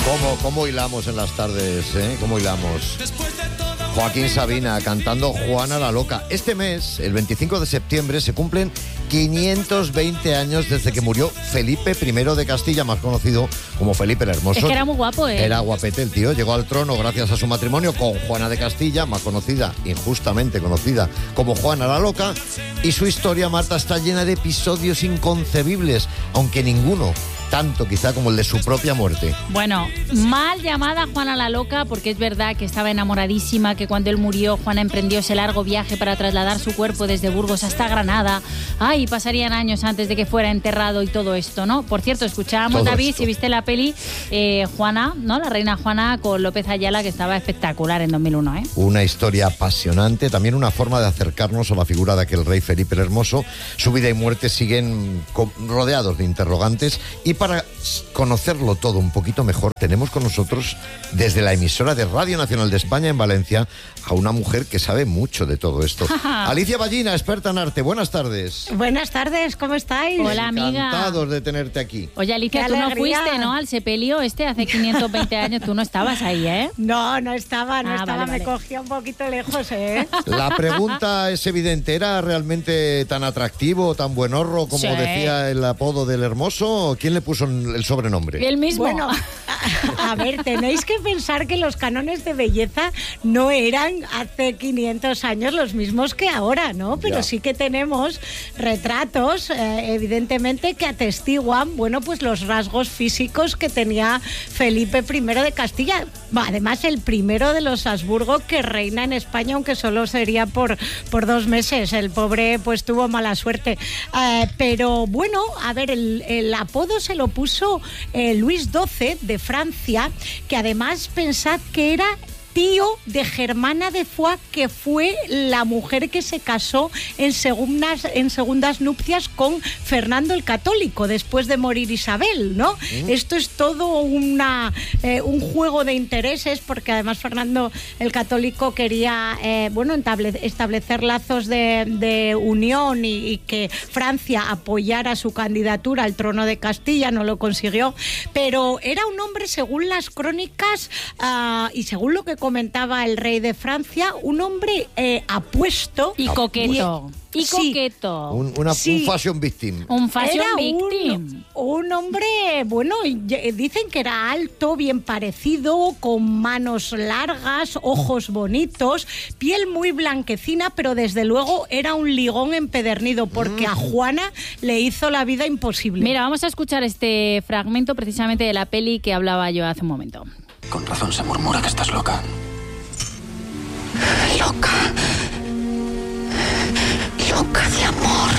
¿Cómo hilamos en las tardes, ¿Cómo hilamos? Joaquín Sabina cantando Juana la Loca. Este mes, el 25 de septiembre, se cumplen 520 años desde que murió Felipe I de Castilla, más conocido como Felipe el Hermoso. Es que era muy guapo, ¿eh? Era guapete el tío. Llegó al trono gracias a su matrimonio con Juana de Castilla, más conocida, injustamente conocida, como Juana la Loca. Y su historia, Marta, está llena de episodios inconcebibles, aunque ninguno tanto quizá como el de su propia muerte. Bueno, mal llamada Juana la Loca, porque es verdad que estaba enamoradísima, que cuando él murió Juana emprendió ese largo viaje para trasladar su cuerpo desde Burgos hasta Granada. Ay, pasarían años antes de que fuera enterrado y todo esto, ¿no? Por cierto, escuchábamos, todo David, esto. si viste la peli, Juana, ¿no? La reina Juana con López Ayala, que estaba espectacular en 2001, ¿eh? Una historia apasionante, también una forma de acercarnos a la figura de aquel rey Felipe el Hermoso. Su vida y muerte siguen rodeados de interrogantes, y para conocerlo todo un poquito mejor tenemos con nosotros desde la emisora de Radio Nacional de España en Valencia a una mujer que sabe mucho de todo esto. Alicia Ballina, experta en arte, buenas tardes. Buenas tardes, ¿cómo estáis? Hola, amiga. Encantados de tenerte aquí. Oye, Alicia, ¡Qué tú no alegría! fuiste, ¿no? Al sepelio hace 520 años, tú no estabas ahí, ¿eh? No estaba, vale. Me cogía un poquito lejos, ¿eh? La pregunta es evidente, ¿era realmente tan atractivo, tan buenorro como Sí. decía el apodo del Hermoso? ¿Quién le puso el sobrenombre? El mismo. Bueno, a ver, tenéis que pensar que los cánones de belleza no eran hace 500 años los mismos que ahora, ¿no? Pero Ya. sí que tenemos retratos, evidentemente, que atestiguan, bueno, pues los rasgos físicos que tenía Felipe I de Castilla. Además, el primero de los Habsburgo que reina en España, aunque solo sería por 2 meses. El pobre, pues, tuvo mala suerte. Pero, bueno, a ver, el apodo se lo puso Luis XII de Francia, que además pensad que era tío de Germana de Foix, que fue la mujer que se casó en segundas nupcias con Fernando el Católico, después de morir Isabel, ¿no? Esto es todo un juego de intereses, porque además Fernando el Católico quería establecer lazos de unión y que Francia apoyara su candidatura al trono de Castilla. No lo consiguió, pero era un hombre, según las crónicas y según lo que comentaba el rey de Francia, un hombre apuesto Y coqueto. Y Sí. coqueto. Un fashion victim. Un fashion Era victim. un hombre, bueno, dicen que era alto, bien parecido, con manos largas, ojos bonitos, piel muy blanquecina, pero desde luego era un ligón empedernido, porque a Juana le hizo la vida imposible. Mira, vamos a escuchar este fragmento precisamente de la peli que hablaba yo hace un momento. Con razón se murmura que estás loca. Loca. Loca de amor.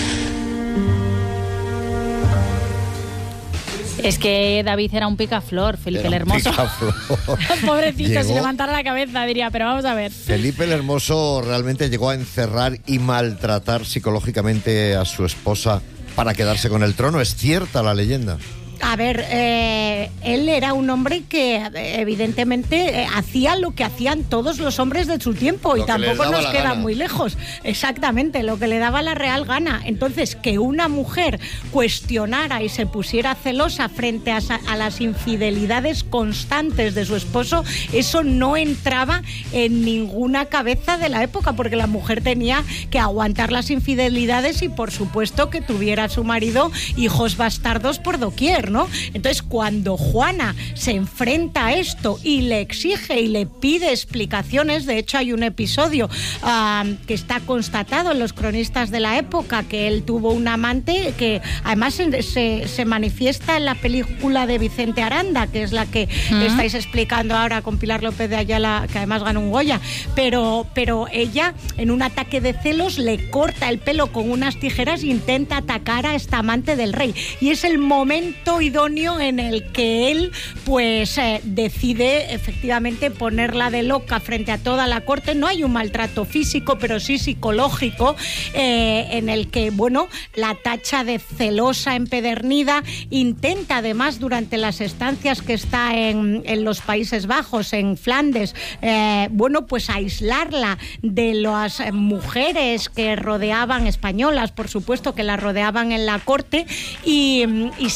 Es que David era un picaflor, Felipe Era el un Hermoso. picaflor. Pobrecito, Llegó- si levantara la cabeza diría, pero vamos a ver. Felipe el Hermoso realmente llegó a encerrar y maltratar psicológicamente a su esposa para quedarse con el trono. ¿Es cierta la leyenda? A ver, él era un hombre que evidentemente hacía lo que hacían todos los hombres de su tiempo, Lo y que les tampoco daba nos la queda gana. muy lejos. Exactamente, lo que le daba la real gana. Entonces, que una mujer cuestionara y se pusiera celosa frente a las infidelidades constantes de su esposo, eso no entraba en ninguna cabeza de la época, porque la mujer tenía que aguantar las infidelidades y, por supuesto, que tuviera a su marido hijos bastardos por doquier, ¿no? Entonces, cuando Juana se enfrenta a esto y le exige y le pide explicaciones, de hecho hay un episodio que está constatado en los cronistas de la época, que él tuvo un amante, que además se manifiesta en la película de Vicente Aranda, que es la que estáis explicando ahora con Pilar López de Ayala, que además ganó un Goya, pero ella, en un ataque de celos, le corta el pelo con unas tijeras e intenta atacar a esta amante del rey, y es el momento idóneo en el que él pues decide efectivamente ponerla de loca frente a toda la corte. No hay un maltrato físico, pero sí psicológico, en el que, bueno, la tacha de celosa empedernida. Intenta además, durante las estancias que está en los Países Bajos, en Flandes, bueno, pues aislarla de las mujeres que rodeaban, españolas por supuesto, que la rodeaban en la corte, y sí que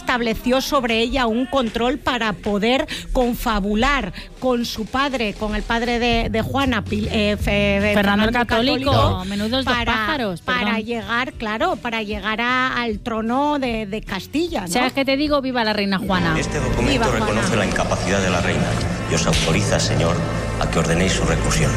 estableció sobre ella un control para poder confabular con su padre, con el padre de Juana, Fernando el Católico. Menudos dos pájaros. Para llegar, claro, al trono de Castilla, ¿no? ¿Sabes qué te digo? Viva la reina Juana. Este documento reconoce la incapacidad de la reina y os autoriza, señor, a que ordenéis su reclusión.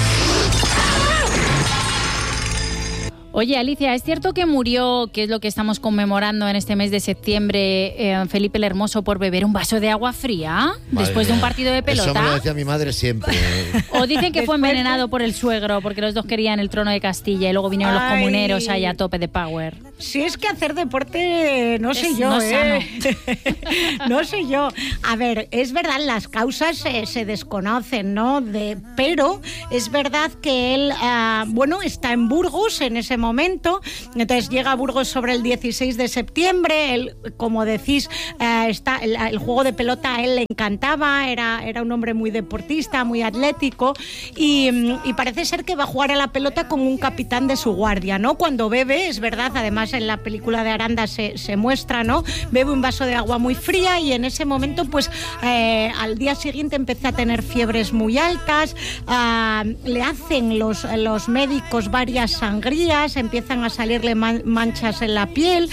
Oye, Alicia, ¿es cierto que murió, que es lo que estamos conmemorando en este mes de septiembre, Felipe el Hermoso por beber un vaso de agua fría después de un partido de pelota? Eso me lo decía mi madre siempre. O dicen que fue envenenado por el suegro, porque los dos querían el trono de Castilla y luego vinieron los comuneros ahí a tope de power. Si es que hacer deporte, no sé yo, no sé yo. A ver, es verdad, las causas se desconocen, ¿no? Pero es verdad que él, está en Burgos en ese momento, entonces llega a Burgos sobre el 16 de septiembre, él, como decís, el juego de pelota a él le encantaba, era un hombre muy deportista, muy atlético, y parece ser que va a jugar a la pelota como un capitán de su guardia, ¿no? Cuando bebe, es verdad, además en la película de Aranda se muestra, ¿no? Bebe un vaso de agua muy fría y en ese momento, pues, al día siguiente empieza a tener fiebres muy altas, le hacen los médicos varias sangrías, empiezan a salirle manchas en la piel.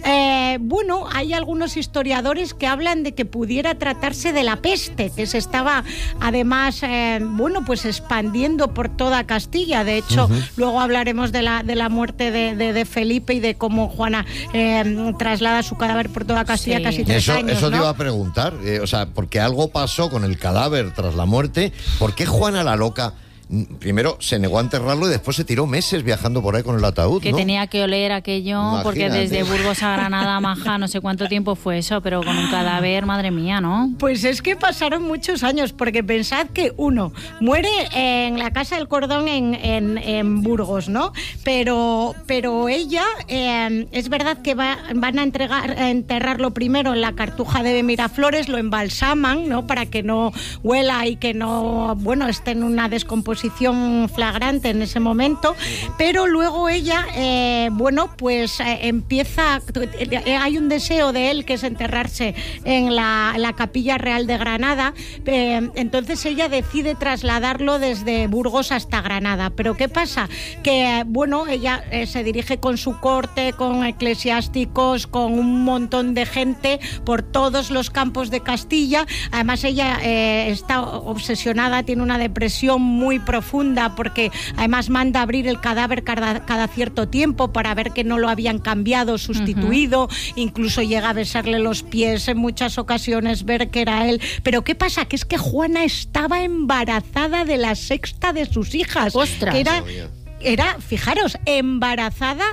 Hay algunos historiadores que hablan de que pudiera tratarse de la peste, que se estaba además, expandiendo por toda Castilla. De hecho, luego hablaremos de la muerte de Felipe y de cómo Juana traslada su cadáver por toda Castilla casi 3 años. Eso ¿no? te iba a preguntar, porque algo pasó con el cadáver tras la muerte. ¿Por qué Juana la Loca primero se negó a enterrarlo y después se tiró meses viajando por ahí con el ataúd, que ¿no? tenía que oler aquello, imagínate. Porque desde Burgos a Granada, Maja, no sé cuánto tiempo fue eso, pero con un cadáver, madre mía, ¿no? Pues es que pasaron muchos años, porque pensad que uno muere en la Casa del Cordón en Burgos, ¿no? Pero ella, es verdad que van a enterrarlo primero en la Cartuja de Miraflores, lo embalsaman, ¿no? Para que no huela y que no, esté en una descomposición flagrante en ese momento, pero luego ella, empieza, hay un deseo de él que es enterrarse en la Capilla Real de Granada, entonces ella decide trasladarlo desde Burgos hasta Granada. Pero ¿qué pasa? Que, ella se dirige con su corte, con eclesiásticos, con un montón de gente por todos los campos de Castilla. Además ella está obsesionada, tiene una depresión muy profunda, porque además manda abrir el cadáver cada cierto tiempo para ver que no lo habían cambiado, sustituido, incluso llega a besarle los pies en muchas ocasiones, ver que era él. Pero ¿qué pasa? Que es que Juana estaba embarazada de la sexta de sus hijas. ¡Ostras! Que era, fijaros, embarazada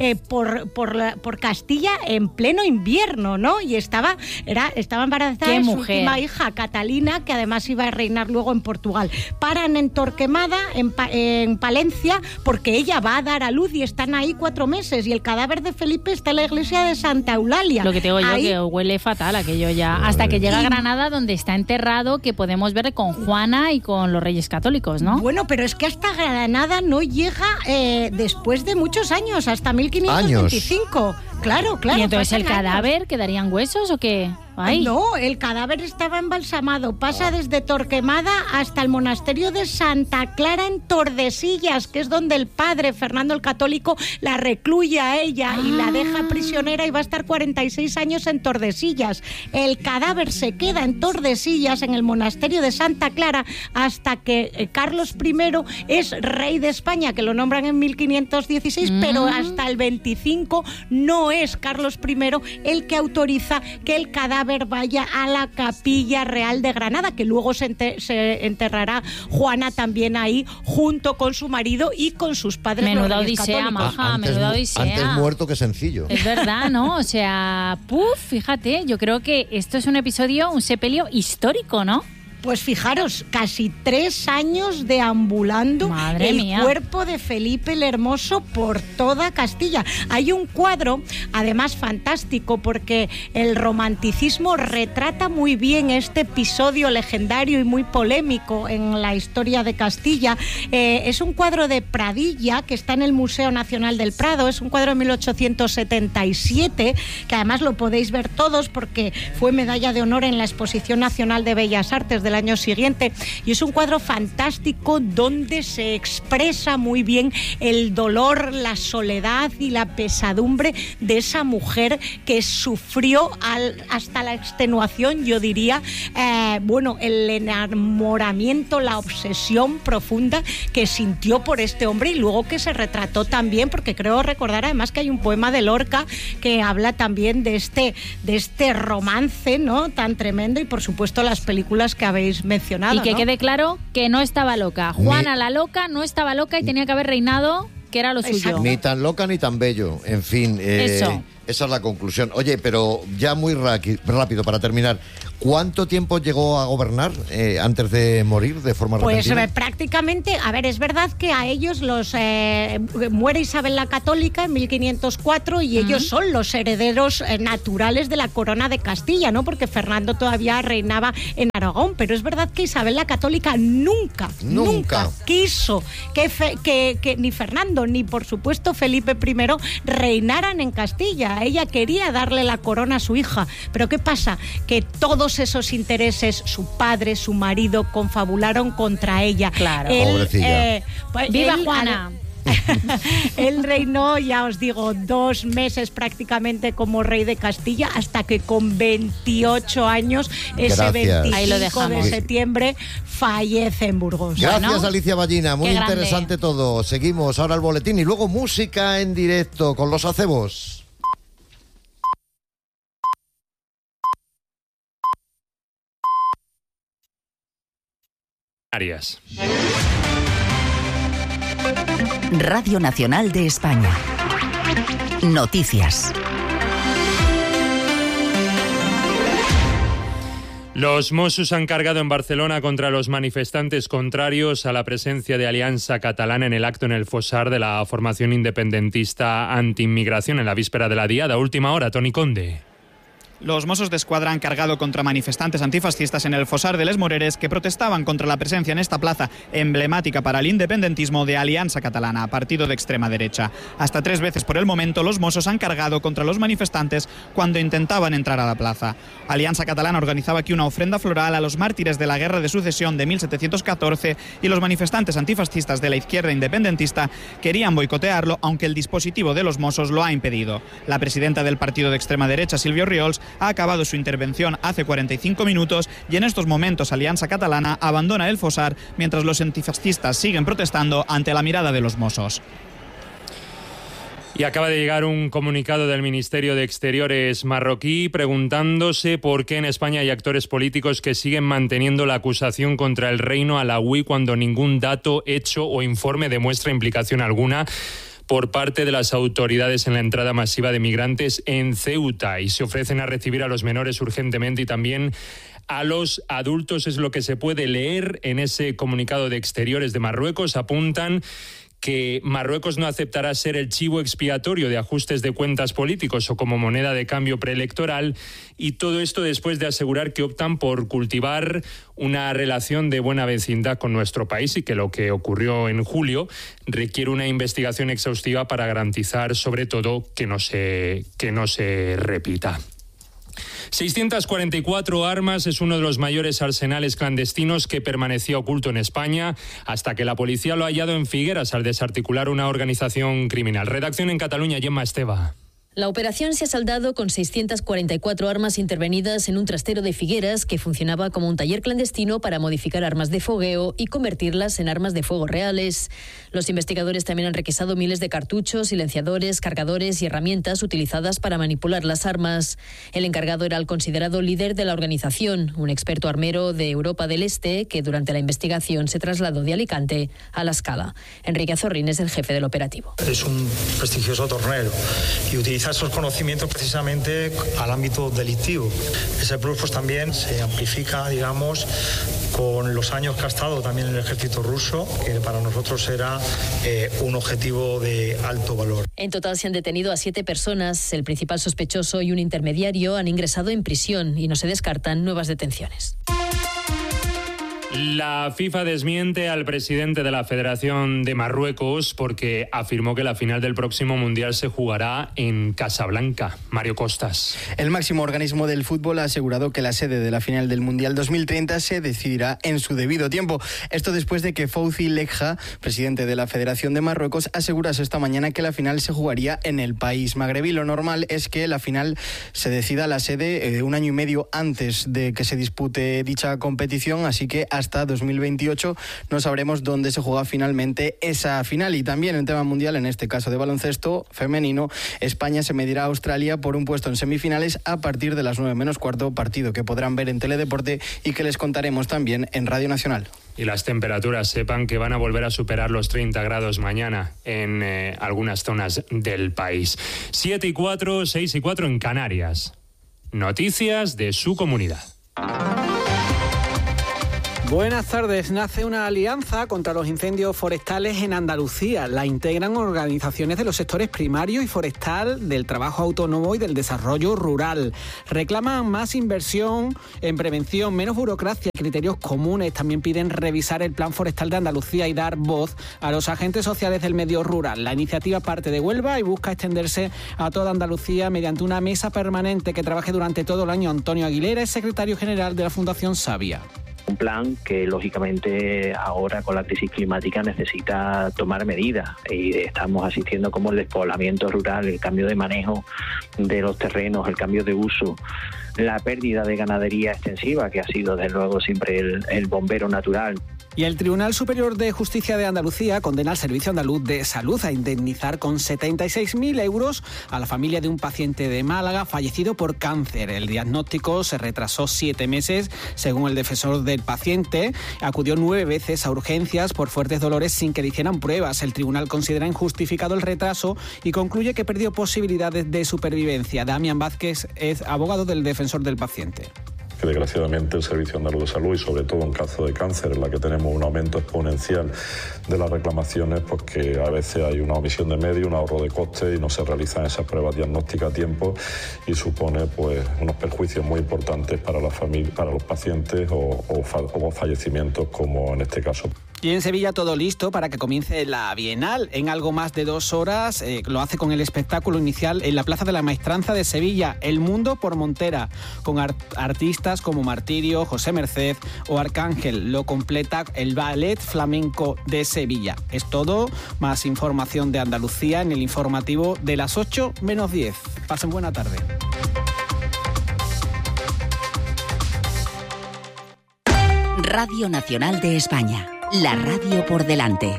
por Castilla en pleno invierno, ¿no? Y estaba embarazada de su última hija, Catalina, que además iba a reinar luego en Portugal. Paran en Torquemada, en Palencia, porque ella va a dar a luz y están ahí 4 meses. Y el cadáver de Felipe está en la iglesia de Santa Eulalia. Lo que te digo yo, que huele fatal aquello ya. Hasta que llega a Granada, donde está enterrado, que podemos ver con Juana y con los Reyes Católicos, ¿no? Bueno, pero es que hasta Granada no llega después de muchos años, hasta 1525. Claro. ¿Y entonces el cadáver quedarían huesos o qué? Ay. No, el cadáver estaba embalsamado. Pasa desde Torquemada hasta el monasterio de Santa Clara en Tordesillas, que es donde el padre, Fernando el Católico, la recluye a ella y la deja prisionera y va a estar 46 años en Tordesillas. El cadáver se queda en Tordesillas, en el monasterio de Santa Clara, hasta que Carlos I es rey de España, que lo nombran en 1516, pero hasta el 25 no es Carlos I el que autoriza que el cadáver vaya a la Capilla Real de Granada, que luego se enterrará Juana también ahí, junto con su marido y con sus padres. Menuda odisea, Maja, menuda odisea. Antes muerto que sencillo. Es verdad, ¿no? O sea, fíjate, yo creo que esto es un sepelio histórico, ¿no? Pues fijaros, casi 3 años deambulando el cuerpo de Felipe el Hermoso por toda Castilla. Hay un cuadro, además fantástico, porque el romanticismo retrata muy bien este episodio legendario y muy polémico en la historia de Castilla. Es un cuadro de Pradilla que está en el Museo Nacional del Prado. Es un cuadro de 1877, que además lo podéis ver todos porque fue medalla de honor en la Exposición Nacional de Bellas Artes del año siguiente, y es un cuadro fantástico donde se expresa muy bien el dolor, la soledad y la pesadumbre de esa mujer que sufrió hasta la extenuación, yo diría, el enamoramiento, la obsesión profunda que sintió por este hombre, y luego que se retrató también, porque creo recordar además que hay un poema de Lorca que habla también de este romance, ¿no?, tan tremendo, y por supuesto las películas que habéis mencionado. Y que quede claro que no estaba loca. Juana la loca no estaba loca y tenía que haber reinado, que era lo suyo. Ni tan loca ni tan bello. En fin, esa es la conclusión. Oye, pero ya muy rápido para terminar, ¿cuánto tiempo llegó a gobernar antes de morir de forma repentina? Pues prácticamente, a ver, es verdad que a ellos muere Isabel la Católica en 1504 y ellos son los herederos naturales de la corona de Castilla, ¿no? Porque Fernando todavía reinaba en Aragón, pero es verdad que Isabel la Católica nunca quiso que ni Fernando ni por supuesto Felipe I reinaran en Castilla. Ella quería darle la corona a su hija, pero ¿qué pasa? Que todos esos intereses, su padre, su marido, confabularon contra ella. Claro. Pobrecilla. ¡Viva Juana! Él reinó, ya os digo, 2 meses prácticamente como rey de Castilla, hasta que con 28 años, ese 25 de septiembre, fallece en Burgos. Gracias, Alicia Ballina, muy interesante grande. todo. Seguimos ahora el boletín y luego música en directo con los acebos. Radio Nacional de España. Noticias. Los Mossos han cargado en Barcelona contra los manifestantes contrarios a la presencia de Alianza Catalana en el acto en el Fossar de la formación independentista anti-inmigración en la víspera de la Diada. Última hora, Toni Conde. Los Mossos d'Esquadra han cargado contra manifestantes antifascistas en el Fossar de les Moreres que protestaban contra la presencia en esta plaza emblemática para el independentismo de Alianza Catalana, partido de extrema derecha. Hasta 3 veces por el momento los Mossos han cargado contra los manifestantes cuando intentaban entrar a la plaza. Alianza Catalana organizaba aquí una ofrenda floral a los mártires de la Guerra de Sucesión de 1714 y los manifestantes antifascistas de la izquierda independentista querían boicotearlo, aunque el dispositivo de los Mossos lo ha impedido. La presidenta del partido de extrema derecha, Sílvia Orriols, ha acabado su intervención hace 45 minutos y en estos momentos Alianza Catalana abandona el Fossar mientras los antifascistas siguen protestando ante la mirada de los Mossos. Y acaba de llegar un comunicado del Ministerio de Exteriores marroquí preguntándose por qué en España hay actores políticos que siguen manteniendo la acusación contra el reino alauí cuando ningún dato, hecho o informe demuestra implicación alguna por parte de las autoridades en la entrada masiva de migrantes en Ceuta, y se ofrecen a recibir a los menores urgentemente y también a los adultos. Es lo que se puede leer en ese comunicado de Exteriores de Marruecos. Apuntan que Marruecos no aceptará ser el chivo expiatorio de ajustes de cuentas políticos o como moneda de cambio preelectoral, y todo esto después de asegurar que optan por cultivar una relación de buena vecindad con nuestro país y que lo que ocurrió en julio requiere una investigación exhaustiva para garantizar sobre todo que no se repita. 644 armas es uno de los mayores arsenales clandestinos que permanecía oculto en España hasta que la policía lo ha hallado en Figueras al desarticular una organización criminal. Redacción en Cataluña, Gemma Esteva. La operación se ha saldado con 644 armas intervenidas en un trastero de Figueras que funcionaba como un taller clandestino para modificar armas de fogueo y convertirlas en armas de fuego reales. Los investigadores también han requisado miles de cartuchos, silenciadores, cargadores y herramientas utilizadas para manipular las armas. El encargado era el considerado líder de la organización, un experto armero de Europa del Este que durante la investigación se trasladó de Alicante a La Escala. Enrique Azorrín es el jefe del operativo. Es un prestigioso tornero y utiliza canalizar esos conocimientos precisamente al ámbito delictivo. Ese plus pues también se amplifica, digamos, con los años que ha estado también en el ejército ruso, que para nosotros era un objetivo de alto valor. En total se han detenido a 7 personas. El principal sospechoso y un intermediario han ingresado en prisión y no se descartan nuevas detenciones. La FIFA desmiente al presidente de la Federación de Marruecos porque afirmó que la final del próximo Mundial se jugará en Casablanca. Mario Costas. El máximo organismo del fútbol ha asegurado que la sede de la final del Mundial 2030 se decidirá en su debido tiempo. Esto después de que Fouzi Lekha, presidente de la Federación de Marruecos, asegurase esta mañana que la final se jugaría en el país magrebí. Lo normal es que la final se decida la sede un año y medio antes de que se dispute dicha competición, así que hasta 2028 no sabremos dónde se juega finalmente esa final. Y también en tema mundial, en este caso de baloncesto femenino, España se medirá a Australia por un puesto en semifinales a partir de las 9:15, partido que podrán ver en Teledeporte y que les contaremos también en Radio Nacional. Y las temperaturas, sepan que van a volver a superar los 30 grados mañana en algunas zonas del país. 7:04, 6:04 en Canarias. Noticias de su comunidad. Buenas tardes. Nace una alianza contra los incendios forestales en Andalucía. La integran organizaciones de los sectores primario y forestal, del trabajo autónomo y del desarrollo rural. Reclaman más inversión en prevención, menos burocracia y criterios comunes. También piden revisar el Plan Forestal de Andalucía y dar voz a los agentes sociales del medio rural. La iniciativa parte de Huelva y busca extenderse a toda Andalucía mediante una mesa permanente que trabaje durante todo el año. Antonio Aguilera es secretario general de la Fundación Savia. Un plan que, lógicamente, ahora con la crisis climática necesita tomar medidas y estamos asistiendo como el despoblamiento rural, el cambio de manejo de los terrenos, el cambio de uso, la pérdida de ganadería extensiva, que ha sido, desde luego, siempre el bombero natural. Y el Tribunal Superior de Justicia de Andalucía condena al Servicio Andaluz de Salud a indemnizar con 76.000 euros a la familia de un paciente de Málaga fallecido por cáncer. El diagnóstico se retrasó 7 meses, según el defensor del paciente. Acudió 9 veces a urgencias por fuertes dolores sin que le hicieran pruebas. El tribunal considera injustificado el retraso y concluye que perdió posibilidades de supervivencia. Damián Vázquez es abogado del defensor del paciente. Que desgraciadamente el Servicio Andaluz de Salud, y sobre todo en caso de cáncer, en la que tenemos un aumento exponencial de las reclamaciones, pues que a veces hay una omisión de medios, un ahorro de costes y no se realizan esas pruebas diagnósticas a tiempo y supone pues unos perjuicios muy importantes para la familia, para los pacientes o fallecimientos como en este caso. Y en Sevilla todo listo para que comience la Bienal. En algo más de 2 horas lo hace con el espectáculo inicial en la Plaza de la Maestranza de Sevilla, El Mundo por Montera, con artistas como Martirio, José Merced o Arcángel. Lo completa el Ballet Flamenco de Sevilla. Es todo. Más información de Andalucía en el informativo de las 8:10. Pasen buena tarde. Radio Nacional de España. La radio por delante.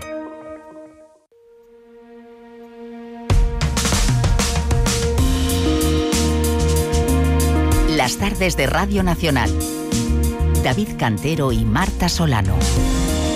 Las tardes de Radio Nacional. David Cantero y Marta Solano.